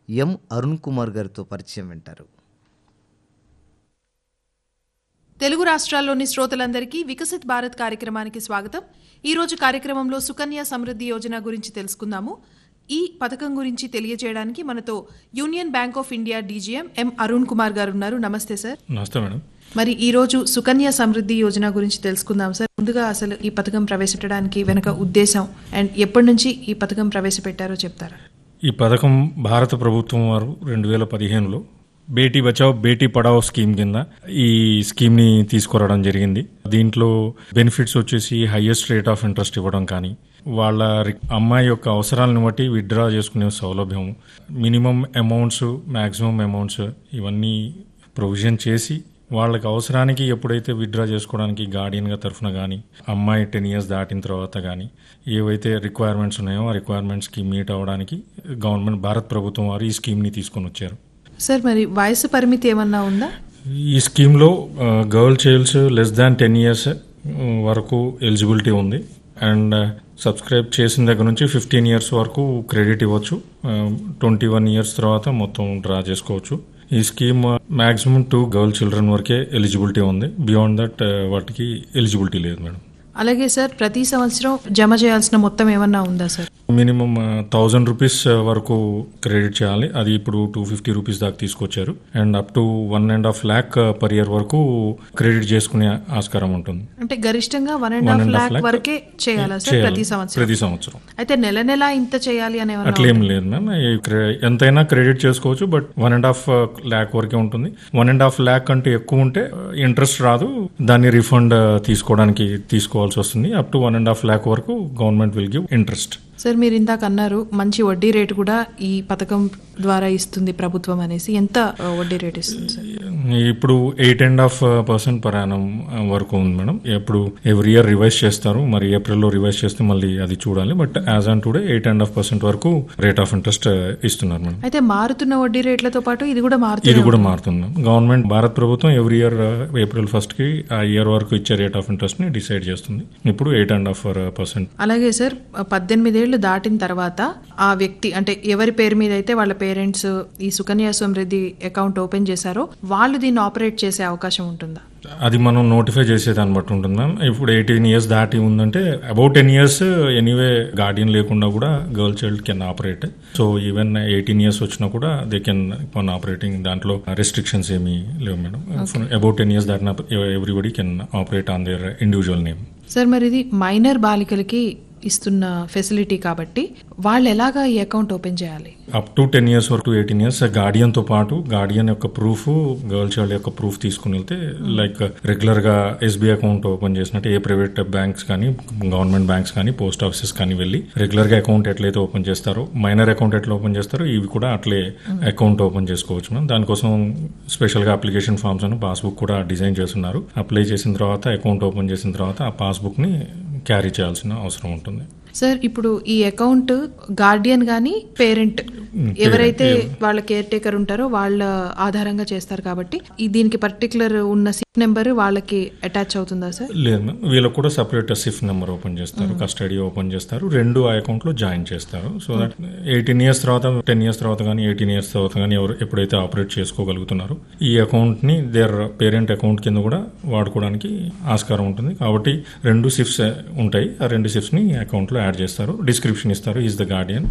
ఎం అరుణ్ కుమార్ గారితో పరిచయం వింటారు. తెలుగు రాష్ట్రాల్లోని శ్రోతలందరికీ వికసిత్ భారత్ కార్యక్రమానికి స్వాగతం. ఈరోజు కార్యక్రమంలో సుకన్య సమృద్ధి యోజన గురించి తెలుసుకుందాము. ఈ పథకం గురించి తెలియజేయడానికి మనతో union bank of India DGM ఎం అరుణ్ కుమార్ గారు ఉన్నారు. నమస్తే సార్. నమస్తే మేడం. మరి ఈ రోజు సుకన్య సమృద్ధి యోజన గురించి తెలుసుకుందాం సార్. ముందుగా అసలు ఈ పథకం ప్రవేశపెట్టడానికి వెనక ఉద్దేశం అండ్ ఎప్పటి నుంచి ఈ పథకం ప్రవేశపెట్టారో చెప్తారా? ఈ పథకం భారత ప్రభుత్వం వారు 2015లో బేటీ బచావ్ బేటీ పడావ్ స్కీమ్ కింద ఈ స్కీమ్ ని తీసుకురావడం జరిగింది. దీంట్లో బెనిఫిట్స్ వచ్చేసి హైయెస్ట్ రేట్ ఆఫ్ ఇంట్రెస్ట్ ఇవ్వడం కానీ, వాళ్ళ అమ్మాయి యొక్క అవసరాలను బట్టి విత్డ్రా చేసుకునే సౌలభ్యం, మినిమం అమౌంట్స్, మ్యాక్సిమం అమౌంట్స్ ఇవన్నీ ప్రొవిజన్ చేసి వాళ్ళకి అవసరానికి ఎప్పుడైతే విత్డ్రా చేసుకోవడానికి గార్డియన్గా తరఫున కానీ, అమ్మాయి 10 years దాటిన తర్వాత కానీ ఏవైతే రిక్వైర్మెంట్స్ ఉన్నాయో ఆ రిక్వైర్మెంట్స్కి మీట్ అవ్వడానికి గవర్నమెంట్ భారత ప్రభుత్వం వారు ఈ స్కీమ్ని తీసుకొని వచ్చారు. సార్ మరి వయసు పరిమితి ఏమన్నా ఉందా? ఈ స్కీమ్లో girl child's less than 10 years వరకు ఎలిజిబిలిటీ ఉంది. అండ్ సబ్స్క్రైబ్ చేసిన దగ్గర నుంచి 15 years వరకు క్రెడిట్ ఇవ్వచ్చు. 21 years తర్వాత మొత్తం డ్రా చేసుకోవచ్చు. ఈ స్కీమ్ మ్యాక్సిమం 2 girl children వరకే ఎలిజిబిలిటీ ఉంది. బియాండ్ దట్ వాటికి ఎలిజిబిలిటీ లేదు మేడం. అలాగే సార్ ప్రతి సంవత్సరం జమ చేయాల్సిన మొత్తం ఏమన్నా ఉందా సార్? మినిమం 1000 rupees వరకు క్రెడిట్ చేయాలి. అది ఇప్పుడు 250 rupees దాకా తీసుకొచ్చారు. And up to 1.5 lakh per year వరకు క్రెడిట్ చేసుకునే ఆస్కారం ఉంటుంది. అంటే గరిష్టంగా 1.5 lakh వరకే చేయాలా సార్ ప్రతి సంవత్సరం? అయితే నెల నెల ఇంత చేయాలి అనే అట్లేం లేదు మ్యామ్. ఎంతైనా క్రెడిట్ చేసుకోవచ్చు. బట్ 1.5 lakh వరకే ఉంటుంది. 1.5 lakh అంటే ఎక్కువ ఉంటే ఇంట్రెస్ట్ రాదు, దాన్ని రిఫండ్ తీసుకోవాల్సి వస్తుంది. అప్ టు 1.5 lakh వరకు government will give interest. Sir మీరు ఇందాక అన్నారు మంచి వడ్డీ రేటు కూడా ఈ పథకం ద్వారా ఇస్తుంది ప్రభుత్వం అనేసి. ఎంత వడ్డీ రేట్ ఇస్తుంది సార్? ఇప్పుడు 8.5% per annum వరకు ఉంది మేడం. ఇప్పుడు ఎవ్రీ ఇయర్ రివైజ్ చేస్తారు. మరి ఏప్రిల్లో రివైజ్ చేస్తే మళ్ళీ అది చూడాలి. బట్ యాజ్ ఆన్ టుడే 8.5% వరకు రేట్ ఆఫ్ ఇంట్రెస్ట్ ఇస్తున్నారు మేడం. అయితే మారుతున్న వడ్డీ రేట్లతో పాటు ఇది కూడా మారుతుంది. గవర్నమెంట్ భారత ప్రభుత్వం ఎవ్రీ ఇయర్ April 1st కి ఆ ఇయర్ వరకు ఇచ్చే రేట్ ఆఫ్ ఇంట్రెస్ట్ ని డిసైడ్ చేస్తుంది. ఇప్పుడు 8.5%. అలాగే సార్ 18 ఏళ్లు దాటిన తర్వాత ఆ వ్యక్తి అంటే ఎవరి పేరు మీద అయితే వాళ్ళ పేరెంట్స్ ఈ సుకన్య సమృద్ధి అకౌంట్ ఓపెన్ చేశారో వాళ్ళు దీన్ని ఆపరేట్ చేసే అవకాశం ఉంటుందా? అది మనం నోటిఫై చేసేదాన్ని బట్టి ఉంటుంది మ్యామ్. ఇప్పుడు 18 years దాటి ఉందంటే అబౌట్ 10 years ఎనీవే గార్డియన్ లేకుండా కూడా girl child can operate. So even 18 years వచ్చినా కూడా దే కెన్ ఆపరేటింగ్. దాంట్లో రెస్ట్రిక్షన్స్ ఏమీ లేవు మేడం. అబౌట్ 10 years దాటిన everybody can operate on their individual name. Sir మరి ఇది మైనర్ బాలికలకి ఇస్తున్న ఫెసిలిటీ కాబట్టి వాళ్ళు ఎలాగా ఈ అకౌంట్ ఓపెన్ చేయాలి? అప్ టు 10 years వరకు 18 years గార్డియన్ తో పాటు గార్డియన్ యొక్క ప్రూఫ్, గర్ల్ చైల్డ్ యొక్క ప్రూఫ్ తీసుకుని వెళ్తే లైక్ రెగ్యులర్ గా SBI అకౌంట్ ఓపెన్ చేసినట్టు ఏ ప్రైవేట్ బ్యాంక్స్ కానీ, గవర్నమెంట్ బ్యాంక్స్ కానీ, పోస్ట్ ఆఫీసెస్ కానీ వెళ్ళి రెగ్యులర్ గా అకౌంట్ ఎట్లయితే ఓపెన్ చేస్తారో, మైనర్ అకౌంట్ ఎట్లా ఓపెన్ చేస్తారో ఇవి కూడా అట్లే అకౌంట్ ఓపెన్ చేసుకోవచ్చు మనం. దానికోసం స్పెషల్ గా అప్లికేషన్ ఫామ్స్ అని పాస్బుక్ కూడా డిజైన్ చేస్తున్నారు. అప్లై చేసిన తర్వాత అకౌంట్ ఓపెన్ చేసిన తర్వాత ఆ పాస్బుక్ ని క్యారీ చేయాల్సిన అవసరం ఉంటుంది. సార్ ఇప్పుడు ఈ అకౌంట్ గార్డియన్ గానీ పేరెంట్ ఎవరైతే వాళ్ళ కేర్ టేకర్ ఉంటారో వాళ్ళ ఆధారంగా చేస్తారు కాబట్టి దీనికి పర్టికులర్ ఉన్న సిఫ్ నెంబర్ వాళ్ళకి అటాచ్ అవుతుందా సార్? లేదు మ్యామ్. వీళ్ళకి కూడా సపరేట్ సిఫ్ నెంబర్ ఓపెన్ చేస్తారు, కస్టడీ ఓపెన్ చేస్తారు, రెండు ఆ అకౌంట్ లో జాయిన్ చేస్తారు. సో దట్ 18 years తర్వాత, 10 years తర్వాత కానీ, 18 years తర్వాత కానీ ఎవరు ఎప్పుడైతే ఆపరేట్ చేసుకోగలుగుతున్నారో ఈ అకౌంట్ ని దేర్ పేరెంట్ అకౌంట్ కింద కూడా వాడుకోవడానికి ఆస్కారం ఉంటుంది. కాబట్టి 2 సిఫ్స్ ఉంటాయి. ఆ 2 సిఫ్స్ ని అకౌంట్ లో యాడ్ చేస్తారు. డిస్క్రిప్షన్ ఇస్తారు, is the Guardian,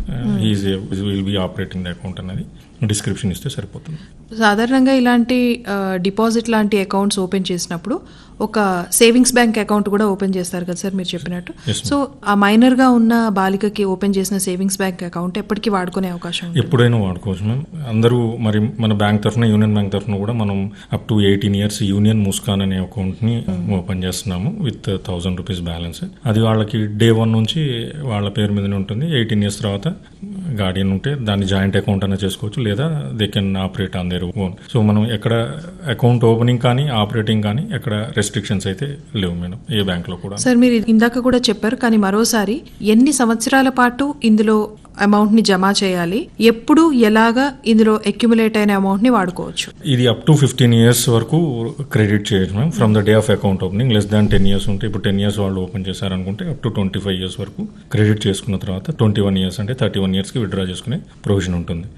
will be operating the account అనేది డిస్క్రిప్షన్ ఇస్తే సరిపోతుంది. సాధారణంగా ఇలాంటి డిపాజిట్ లాంటి అకౌంట్స్ ఓపెన్ చేసినప్పుడు ఒక సేవింగ్స్ బ్యాంక్ అకౌంట్ కూడా ఓపెన్ చేస్తారు కదా సార్ మీరు చెప్పినట్టు. సో ఆ మైనర్ గా ఉన్న బాలికకి ఓపెన్ చేసిన సేవింగ్స్ బ్యాంక్ అకౌంట్ ఎప్పటికీ వాడుకునే అవకాశం? ఎప్పుడైనా వాడుకోవచ్చు మ్యామ్. అందరూ మరి మన బ్యాంక్ తరఫున, యూనియన్ బ్యాంక్ తరఫున కూడా మనం up to 18 years union Muskan అనే అకౌంట్ ని ఓపెన్ చేస్తున్నాము విత్ 1000 rupees బ్యాలెన్స్. అది వాళ్ళకి day 1 నుంచి వాళ్ళ పేరు మీదనే ఉంటుంది. 18 years తర్వాత గార్డియన్ ఉంటే దాన్ని జాయింట్ అకౌంట్ అనే చేసుకోవచ్చు, లేదా they can operate on their own. So మనం ఎక్కడ అకౌంట్ ఓపెనింగ్ కానీ, ఆపరేటింగ్ కానీ ఎక్కడ రెస్ట్రిక్షన్స్ అయితే లేవు మేడం ఏ బ్యాంక్ లో కూడా. సార్ మీరు ఇందాక కూడా చెప్పారు, కానీ మరోసారి ఎన్ని సంవత్సరాల పాటు ఇందులో అమౌంట్ ని జమ చేయాలి, ఎప్పుడు ఎలాగా ఇందులో అక్యుములేట్ అయిన అమౌంట్ ని వాడుకోవచ్చు? ఇది అప్ టు 15 years వరకు క్రెడిట్ చేయొచ్చు ma'am from the day of account opening. Less than 10 years ఉంటే, ఇప్పుడు 10 years వాళ్ళు ఓపెన్ చేశారనుకుంటే అప్ టు 25 years వరకు క్రెడిట్ చేసుకున్న తర్వాత 21 years అంటే 31 years కి విత్డ్రా చేసుకునే ప్రొవిజన్ ఉంటుంది.